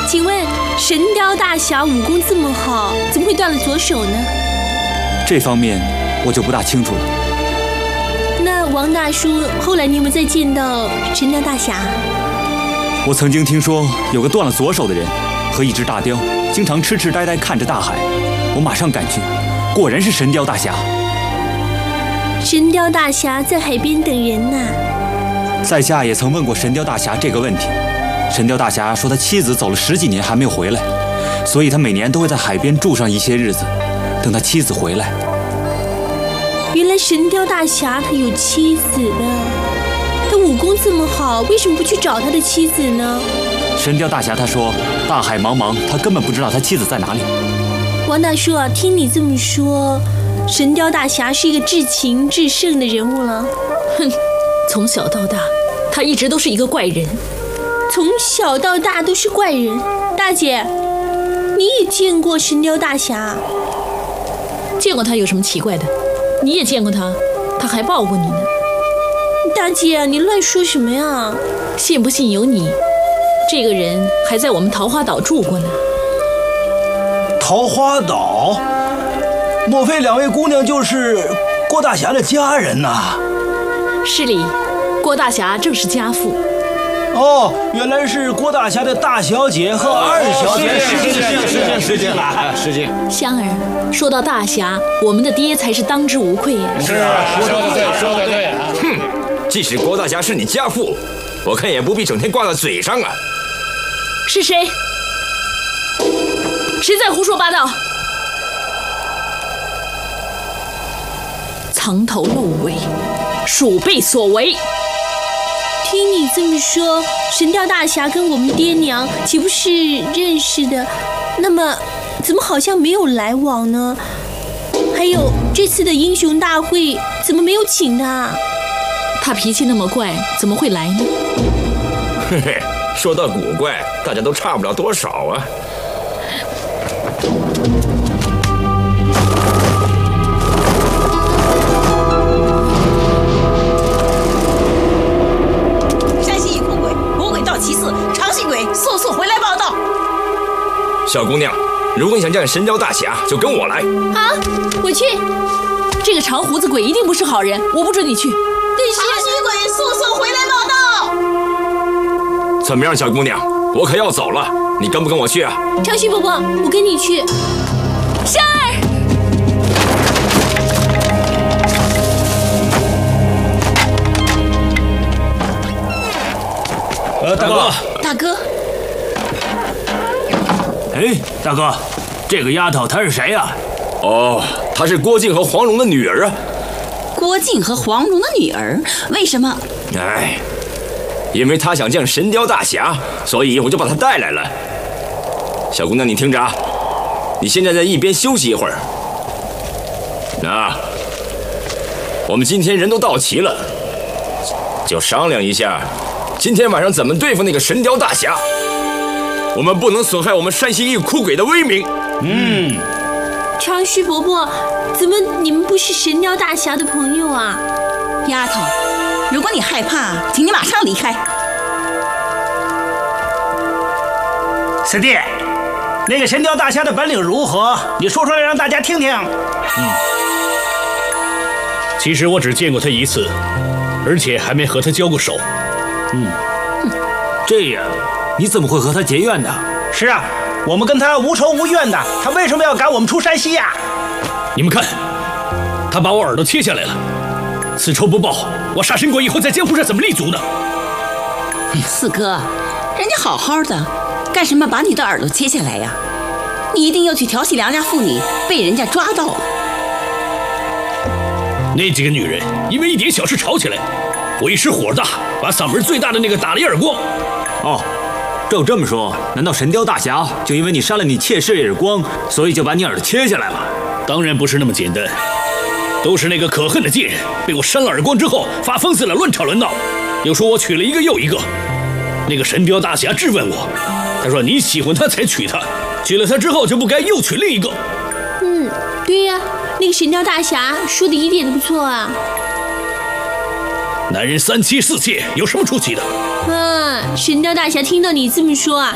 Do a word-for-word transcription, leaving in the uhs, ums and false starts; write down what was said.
请问神雕大侠武功这么好，怎么会断了左手呢？ 这方面我就不大清楚了。 那王大叔，后来你有没有再见到神雕大侠？ 我曾经听说有个断了左手的人和一只大雕，经常痴痴呆呆看着大海。我马上赶去，果然是神雕大侠。 神雕大侠在海边等人呢。 在下也曾问过神雕大侠这个问题，神雕大侠说他妻子走了十几年还没有回来，所以他每年都会在海边住上一些日子，等他妻子回来。 原来神雕大侠他有妻子的，他武功这么好，为什么不去找他的妻子呢？ 神雕大侠他说，大海茫茫，他根本不知道他妻子在哪里。 王大叔啊，听你这么说，神雕大侠是一个至情至圣的人物了。 哼，从小到大，他一直都是一个怪人。 从小到大都是怪人。大姐，你也见过神雕大侠？ 见过他有什么奇怪的？你也见过他，他还抱过你呢。 大姐，你乱说什么呀？ 信不信由你。这个人还在我们桃花岛住过呢。 桃花岛？莫非两位姑娘就是郭大侠的家人呐？ 是哩，郭大侠正是家父。 哦，原来是郭大侠的大小姐和二小姐。 是这样，是这样，是这样，是这样。 香儿，说到大侠，我们的爹才是当之无愧呀。 是啊，说得对，说得对啊。哼，即使郭大侠是你家父，我看也不必整天挂在嘴上啊。 是谁？谁在胡说八道？藏头露尾，鼠辈所为。 听你这么说，神雕大侠跟我们爹娘岂不是认识的？那么怎么好像没有来往呢？还有这次的英雄大会怎么没有请他？ 他脾气那么怪，怎么会来呢？ 嘿嘿，说到古怪，大家都差不了多少啊。 其次，长信鬼速速回来报道。 小姑娘，如果你想见神雕大侠，就跟我来。 好，我去。 这个长胡子鬼一定不是好人，我不准你去。 但是长信鬼速速回来报道。 怎么样，小姑娘，我可要走了，你跟不跟我去啊？ 长须伯伯，我跟你去。 山儿。 呃，大哥， 大哥， 哎，大哥，这个丫头她是谁呀？ 哦，她是郭靖和黄蓉的女儿啊。 郭靖和黄蓉的女儿，为什么？ 哎，因为她想见神雕大侠，所以我就把她带来了。小姑娘，你听着啊，你现在在一边休息一会儿。那，我们今天人都到齐了，就商量一下。今天晚上怎么对付那个神雕大侠？我们不能损害我们山西一哭鬼的威名。 嗯， 长须伯伯，怎么你们不是神雕大侠的朋友啊？ 丫头，如果你害怕，请你马上离开。 师弟，那个神雕大侠的本领如何？你说出来让大家听听。 嗯，其实我只见过他一次，而且还没和他交过手。 嗯，这样，你怎么会和他结怨呢？是啊，我们跟他无仇无怨的，他为什么要赶我们出山西呀？ 你们看，他把我耳朵切下来了，此仇不报，我杀神鬼以后在江湖上怎么立足呢？ 四哥，人家好好的，干什么把你的耳朵切下来呀？你一定要去调戏良家妇女，被人家抓到了。 那几个女人因为一点小事吵起来，我一时火大，把嗓门最大的那个打了一耳光。 哦，照这么说，难道神雕大侠就因为你扇了你妾室一耳光，所以就把你耳朵切下来了？ 当然不是那么简单，都是那个可恨的贱人被我扇了耳光之后发疯似的乱吵乱闹，又说我娶了一个又一个。那个神雕大侠质问我，他说你喜欢他才娶她，娶了她之后就不该又娶另一个。 嗯，对呀，那个神雕大侠说的一点都不错啊。 男人三妻四妾有什么出奇的？ 啊，神雕大侠听到你这么说啊，